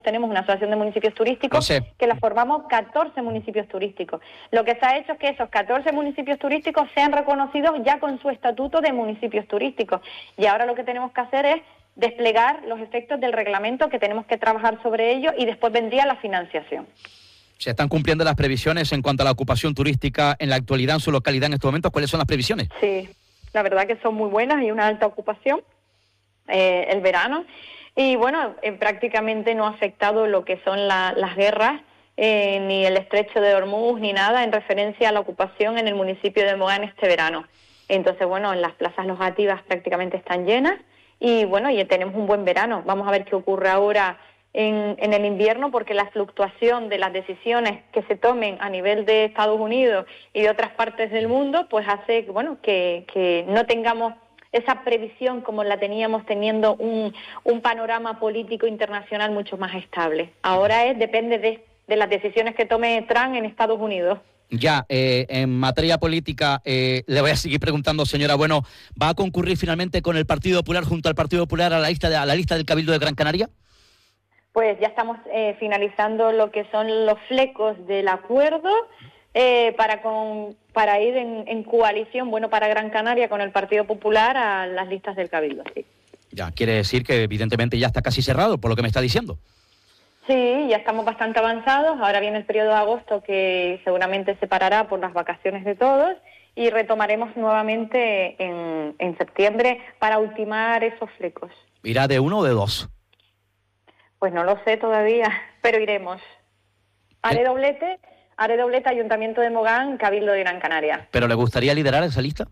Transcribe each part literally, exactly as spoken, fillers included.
tenemos una asociación de municipios turísticos no sé. que la formamos catorce municipios turísticos. Lo que se ha hecho es que esos catorce municipios turísticos sean reconocidos ya con su estatuto de municipios turísticos. Y ahora lo que tenemos que hacer es desplegar los efectos del reglamento, que tenemos que trabajar sobre ello, y después vendría la financiación. ¿Se están cumpliendo las previsiones en cuanto a la ocupación turística en la actualidad en su localidad en estos momentos? ¿Cuáles son las previsiones? Sí, la verdad que son muy buenas, hay una alta ocupación eh, el verano. Y bueno, eh, prácticamente no ha afectado lo que son la, las guerras, eh, ni el estrecho de Hormuz, ni nada en referencia a la ocupación en el municipio de Mogán este verano. Entonces, bueno, las plazas locativas prácticamente están llenas y bueno, y tenemos un buen verano. Vamos a ver qué ocurre ahora en, en el invierno, porque la fluctuación de las decisiones que se tomen a nivel de Estados Unidos y de otras partes del mundo, pues hace, bueno, que, que no tengamos esa previsión como la teníamos teniendo un, un panorama político internacional mucho más estable. Ahora es depende de, de las decisiones que tome Trump en Estados Unidos. Ya, eh, en materia política, eh, le voy a seguir preguntando, señora Bueno, ¿va a concurrir finalmente con el Partido Popular, junto al Partido Popular, a la lista, de, a la lista del Cabildo de Gran Canaria? Pues ya estamos eh, finalizando lo que son los flecos del acuerdo, Eh, para con, para ir en, en coalición, bueno, para Gran Canaria con el Partido Popular a las listas del Cabildo, sí. Ya, quiere decir que evidentemente ya está casi cerrado, por lo que me está diciendo. Sí, ya estamos bastante avanzados, ahora viene el periodo de agosto que seguramente se parará por las vacaciones de todos y retomaremos nuevamente en, en septiembre para ultimar esos flecos. ¿Irá de uno o de dos? Pues no lo sé todavía, pero iremos. Haré doblete... Haré doblete Ayuntamiento de Mogán, Cabildo de Gran Canaria. ¿Pero le gustaría liderar esa lista?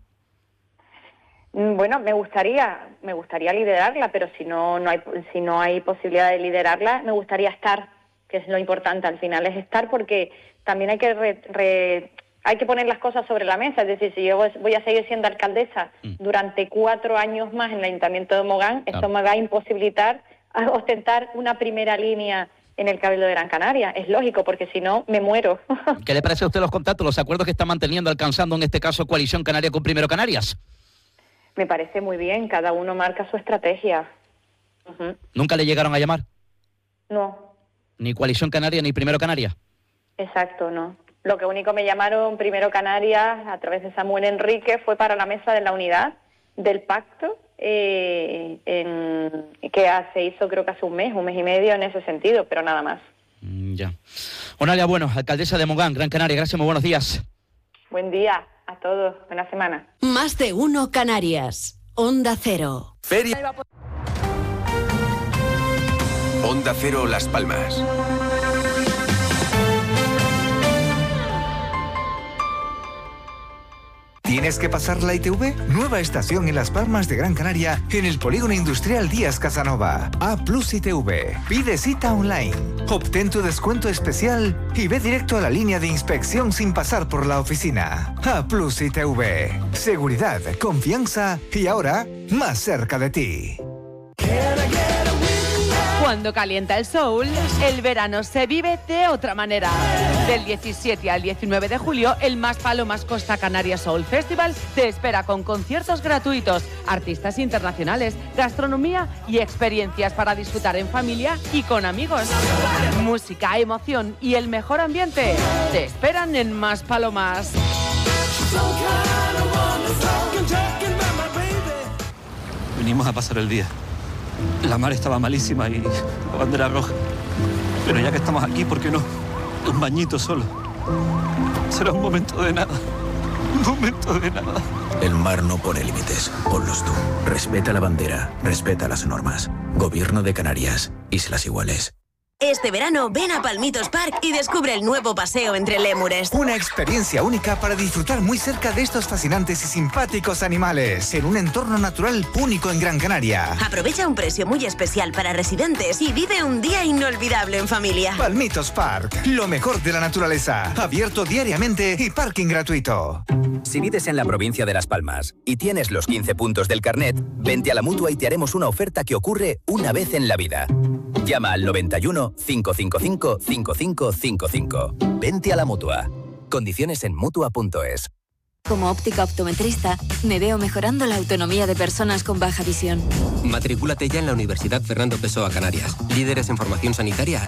Bueno, me gustaría, me gustaría liderarla, pero si no, no hay, si no hay posibilidad de liderarla, me gustaría estar, que es lo importante al final, es estar, porque también hay que re, re, hay que poner las cosas sobre la mesa. Es decir, si yo voy a seguir siendo alcaldesa mm. durante cuatro años más en el Ayuntamiento de Mogán, claro, esto me va a imposibilitar a ostentar una primera línea en el Cabildo de Gran Canaria. Es lógico, porque si no, me muero. ¿Qué le parece a usted los contactos, los acuerdos que está manteniendo, alcanzando en este caso Coalición Canaria con Primero Canarias? Me parece muy bien, cada uno marca su estrategia. Uh-huh. ¿Nunca le llegaron a llamar? No. ¿Ni Coalición Canaria ni Primero Canarias? Exacto, no. Lo que único me llamaron Primero Canarias a través de Samuel Enrique fue para la mesa de la unidad del pacto, Eh, en, que se hizo creo que hace un mes, un mes y medio en ese sentido, pero nada más. Mm, ya. Onalia Bueno, alcaldesa de Mogán, Gran Canaria, gracias, muy buenos días. Buen día a todos, buena semana. Más de uno Canarias, Onda Cero. Feria. Onda Cero Las Palmas. ¿Tienes que pasar la I T V? Nueva estación en Las Palmas de Gran Canaria, en el Polígono Industrial Díaz Casanova. A Plus I T V. Pide cita online. Obtén tu descuento especial y ve directo a la línea de inspección sin pasar por la oficina. A Plus I T V. Seguridad, confianza y ahora más cerca de ti. Cuando calienta el sol, el verano se vive de otra manera. Del diecisiete al diecinueve de julio, el Más Palomas Costa Canaria Soul Festival te espera con conciertos gratuitos, artistas internacionales, gastronomía y experiencias para disfrutar en familia y con amigos. Música, emoción y el mejor ambiente te esperan en Más Palomas. Venimos a pasar el día. La mar estaba malísima y la bandera roja. Pero ya que estamos aquí, ¿por qué no? Un bañito solo. Será un momento de nada. Un momento de nada. El mar no pone límites. Ponlos tú. Respeta la bandera. Respeta las normas. Gobierno de Canarias. Islas Iguales. Este verano ven a Palmitos Park y descubre el nuevo paseo entre lémures. Una experiencia única para disfrutar muy cerca de estos fascinantes y simpáticos animales, en un entorno natural único en Gran Canaria. Aprovecha un precio muy especial para residentes y vive un día inolvidable en familia. Palmitos Park, lo mejor de la naturaleza, abierto diariamente y parking gratuito. Si vives en la provincia de Las Palmas y tienes los quince puntos del carnet, vente a la Mutua y te haremos una oferta que ocurre una vez en la vida. Llama al noventa y uno, cinco cinco cinco, cinco cinco cinco cinco. Vente a la Mutua. Condiciones en Mutua punto es. Como óptica optometrista, me veo mejorando la autonomía de personas con baja visión. Matricúlate ya en la Universidad Fernando Pessoa Canarias. Líderes en formación sanitaria